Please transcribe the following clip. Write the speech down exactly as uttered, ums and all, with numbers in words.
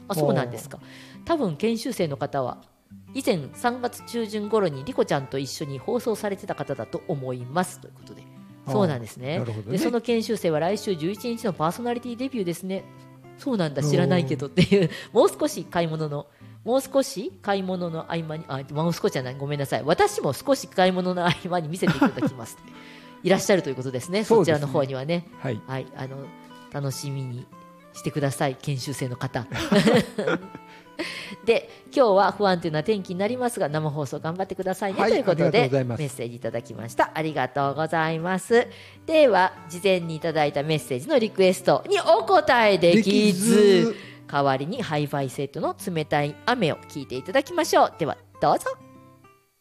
あ、そうなんですか。多分研修生の方は以前さんがつ中旬頃にリコちゃんと一緒に放送されてた方だと思いますということで、そうなんです ね, なるほどね。 でその研修生は来週じゅういちにちのパーソナリティデビューですね。そうなんだ、知らないけどっていうもう少し買い物のもう少し買い物の合間にあもう少しじゃないごめんなさい私も少し買い物の合間に見せていただきますいらっしゃるということですね。そちらの方にはね、 はいはい、あの楽しみにしてください研修生の方で今日は不安定な天気になりますが生放送頑張ってくださいね、 はい、 ということでメありがとうございます。 ッセージいただきました。ありがとうございます。では事前にいただいたメッセージのリクエストにお答えできずできず代わりにハイファイセットの冷たい雨を聞いていただきましょう。ではどうぞ。